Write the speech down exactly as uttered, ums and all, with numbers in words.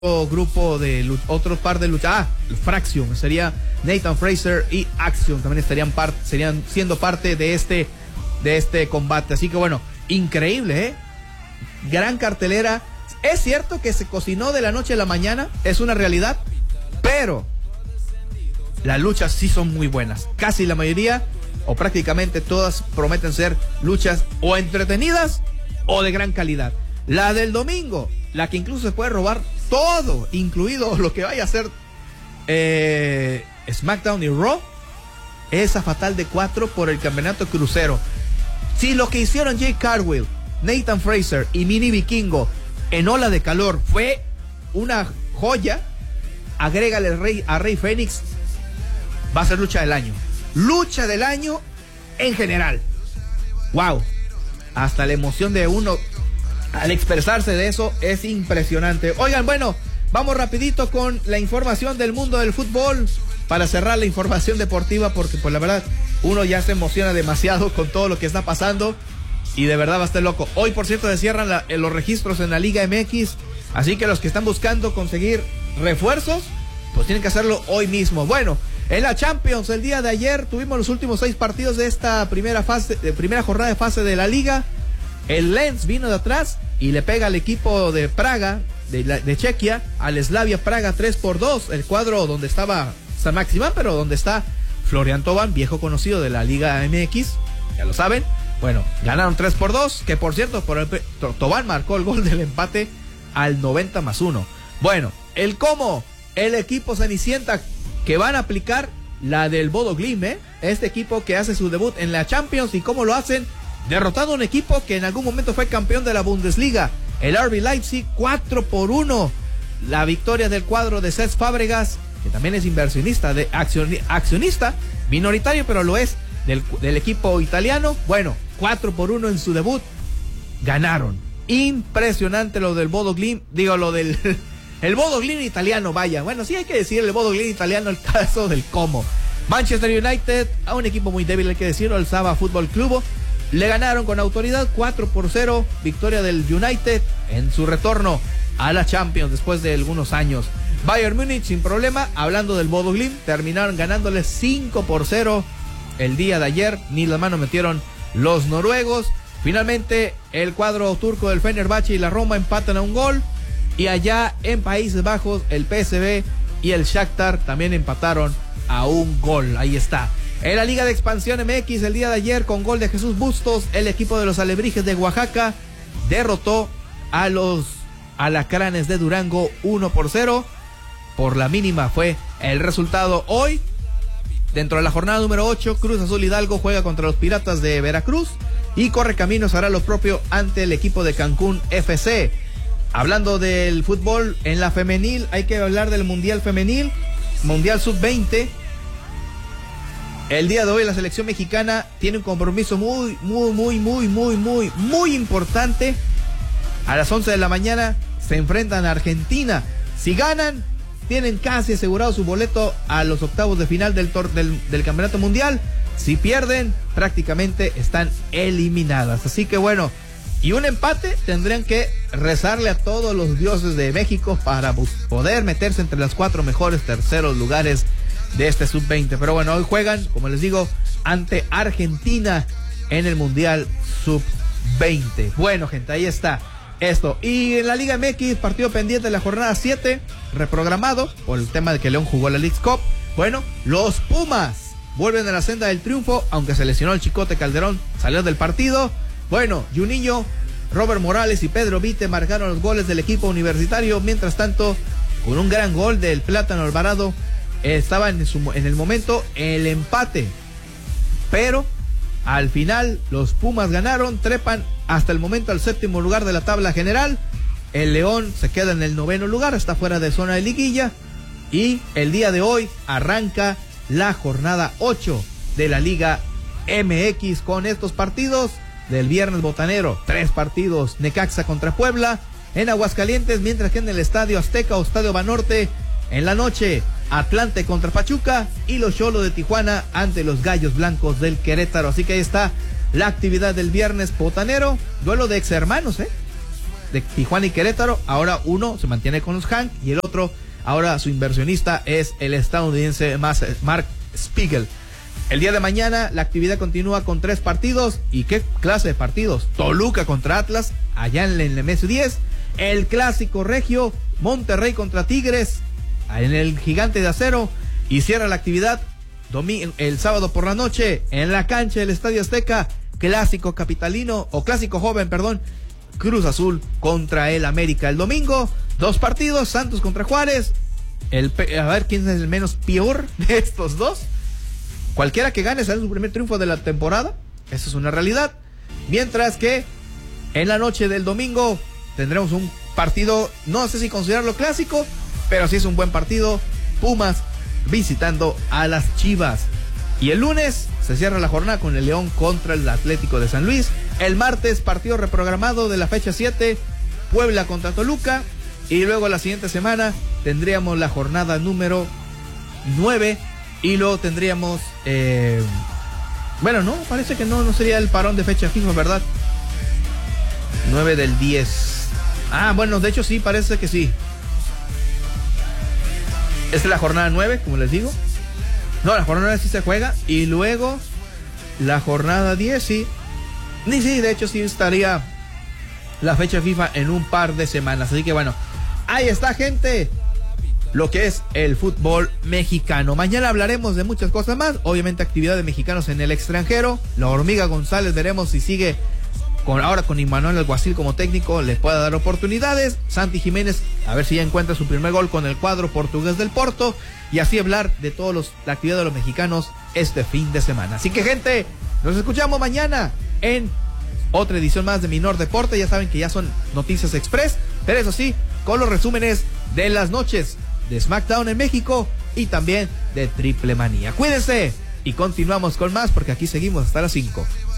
grupo de otro par de lucha, ah, Fraction, sería Nathan Fraser y Action, también estarían part, serían siendo parte de este de este combate. Así que bueno, increíble, ¿eh? Gran cartelera. Es cierto que se cocinó de la noche a la mañana, es una realidad, pero las luchas sí son muy buenas. Casi la mayoría, o prácticamente todas, prometen ser luchas o entretenidas o de gran calidad. La del domingo, la que incluso se puede robar todo, incluido lo que vaya a ser eh, SmackDown y Raw, esa fatal de cuatro por el campeonato crucero. Si lo que hicieron Jake Cartwheel, Nathan Fraser y Mini Vikingo en Ola de Calor fue una joya, agrégale el rey, a Rey Fénix, va a ser lucha del año. Lucha del año en general. Wow. Hasta la emoción de uno al expresarse de eso es impresionante. Oigan, bueno, vamos rapidito con la información del mundo del fútbol para cerrar la información deportiva, porque pues la verdad uno ya se emociona demasiado con todo lo que está pasando y de verdad va a estar loco. Hoy, por cierto, se cierran la, los registros en la Liga M X, así que los que están buscando conseguir refuerzos, pues tienen que hacerlo hoy mismo. Bueno, en la Champions, el día de ayer tuvimos los últimos seis partidos de esta primera fase, de primera jornada de fase de la Liga. El Lens vino de atrás y le pega al equipo de Praga, de, la, de Chequia, al Slavia Praga tres por dos, el cuadro donde estaba San Maximán, pero donde está Florian Thauvin, viejo conocido de la Liga M X, ya lo saben. Bueno, ganaron tres por dos, que por cierto, por el, Thauvin marcó el gol del empate al noventa más uno. Bueno, el cómo, el equipo Cenicienta, que van a aplicar la del Bodo Glimt, ¿eh? Este equipo que hace su debut en la Champions, y cómo lo hacen, derrotando a un equipo que en algún momento fue campeón de la Bundesliga, el R B Leipzig, cuatro por uno. La victoria del cuadro de Cesc Fábregas, que también es inversionista, de accionista minoritario, pero lo es del, del equipo italiano. Bueno, cuatro por uno en su debut, ganaron. Impresionante lo del Bodo Glimt, digo lo del el Bodo Glimt italiano, vaya. Bueno, sí hay que decir el Bodo Glimt italiano, el caso del cómo. Manchester United, a un equipo muy débil hay que decirlo, el Saba Fútbol Club, le ganaron con autoridad cuatro por cero, victoria del United en su retorno a la Champions después de algunos años. Bayern Múnich sin problema, hablando del Bodo Glimt, terminaron ganándole cinco por cero el día de ayer, ni las manos metieron los noruegos. Finalmente el cuadro turco del Fenerbahce y la Roma empatan a un gol, y allá en Países Bajos el P S V y el Shakhtar también empataron a un gol. Ahí está. En la Liga de Expansión M X, el día de ayer, con gol de Jesús Bustos, el equipo de los Alebrijes de Oaxaca derrotó a los Alacranes de Durango uno por cero. Por la mínima fue el resultado. Hoy, dentro de la jornada número ocho, Cruz Azul Hidalgo juega contra los Piratas de Veracruz, y Correcaminos hará lo propio ante el equipo de Cancún F C. Hablando del fútbol en la femenil, hay que hablar del Mundial Femenil, Mundial sub veinte. El día de hoy la selección mexicana tiene un compromiso muy, muy, muy, muy, muy, muy, muy importante. A las once de la mañana se enfrentan a Argentina. Si ganan, tienen casi asegurado su boleto a los octavos de final del, tor del, del Campeonato Mundial. Si pierden, prácticamente están eliminadas. Así que bueno, y un empate tendrían que rezarle a todos los dioses de México para poder meterse entre los cuatro mejores terceros lugares de este sub veinte. Pero bueno, hoy juegan, como les digo, ante Argentina en el Mundial sub veinte. Bueno, gente, ahí está esto. Y en la Liga M X, partido pendiente de la jornada siete, reprogramado por el tema de que León jugó la Leagues Cup. Bueno, los Pumas vuelven a la senda del triunfo, aunque se lesionó el Chicote Calderón, salió del partido. Bueno, Juninho, Robert Morales y Pedro Vite marcaron los goles del equipo universitario. Mientras tanto, con un gran gol del Plátano Alvarado, estaba en, su, en el momento el empate, pero al final los Pumas ganaron, trepan hasta el momento al séptimo lugar de la tabla general. El León se queda en el noveno lugar, está fuera de zona de liguilla, y el día de hoy arranca la jornada ocho de la Liga M X con estos partidos del viernes botanero. Tres partidos: Necaxa contra Puebla en Aguascalientes, mientras que en el Estadio Azteca o Estadio Banorte en la noche, Atlante contra Pachuca y los Xolos de Tijuana ante los Gallos Blancos del Querétaro. Así que ahí está la actividad del viernes botanero, duelo de ex hermanos, ¿eh? de Tijuana y Querétaro, ahora uno se mantiene con los Hank y el otro, ahora su inversionista es el estadounidense Mark Spiegel. El día de mañana la actividad continúa con tres partidos. ¿Y qué clase de partidos? Toluca contra Atlas, allá en el M S diez. El clásico regio, Monterrey contra Tigres, en el Gigante de Acero. Y cierra la actividad domingo, el sábado por la noche, en la cancha del Estadio Azteca, clásico capitalino, o clásico joven, perdón, Cruz Azul contra el América. El domingo, dos partidos, Santos contra Juárez. El, a ver quién es el menos peor de estos dos. Cualquiera que gane será su primer triunfo de la temporada. Eso es una realidad. Mientras que en la noche del domingo tendremos un partido, no sé si considerarlo clásico, pero sí es un buen partido. Pumas visitando a las Chivas. Y el lunes se cierra la jornada con el León contra el Atlético de San Luis. El martes, partido reprogramado de la fecha siete, Puebla contra Toluca. Y luego la siguiente semana tendríamos la jornada número nueve. Y luego tendríamos, eh, bueno, no, parece que no, no sería el parón de fecha fija, ¿verdad? nueve del diez. Ah, bueno, de hecho sí, parece que sí. Esta es la jornada nueve, como les digo. No, la jornada nueve sí se juega. Y luego la jornada diez, sí. Ni sí, de hecho sí estaría la fecha FIFA en un par de semanas. Así que bueno, ahí está, gente, lo que es el fútbol mexicano. Mañana hablaremos de muchas cosas más. Obviamente actividad de mexicanos en el extranjero. La Hormiga González, veremos si sigue con, ahora con Immanuel Alguacil como técnico, les pueda dar oportunidades. Santi Jiménez, a ver si ya encuentra su primer gol con el cuadro portugués del Porto. Y así hablar de toda la actividad de los mexicanos este fin de semana. Así que, gente, nos escuchamos mañana en otra edición más de Minor Deporte. Ya saben que ya son noticias express, pero eso sí, con los resúmenes de las noches de SmackDown en México y también de Triple Manía. Cuídense y continuamos con más porque aquí seguimos hasta las cinco.